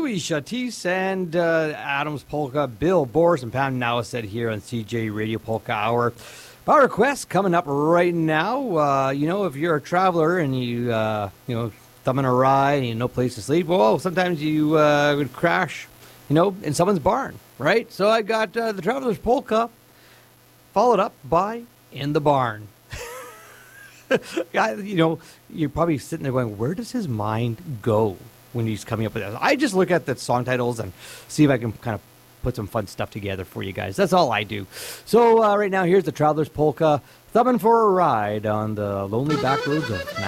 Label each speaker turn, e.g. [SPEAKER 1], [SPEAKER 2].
[SPEAKER 1] Louis Chatis and Adams Polka, Bill Boris and Pam Nowset here on CJ Radio Polka Hour. Power Request coming up right now. If you're a traveler and you thumbing a ride and you no place to sleep, well, sometimes you would crash, in someone's barn, right? So I got the Traveler's Polka followed up by In the Barn. You're probably sitting there going, where does his mind go when he's coming up with that? I just look at the song titles and see if I can kind of put some fun stuff together for you guys. That's all I do. So right now, here's the Traveler's Polka, thumbing for a ride on the lonely back roads of